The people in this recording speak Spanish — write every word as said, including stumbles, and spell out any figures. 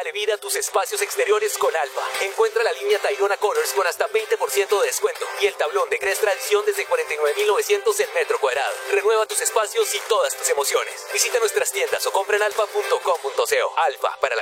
Dale vida a tus espacios exteriores con Alfa. Encuentra la línea Tayrona Colors con hasta veinte por ciento de descuento y el tablón de Gres Tradición desde cuarenta y nueve mil novecientos el metro cuadrado. Renueva tus espacios y todas tus emociones. Visita nuestras tiendas o compra en alfa punto com punto co. Alfa, para la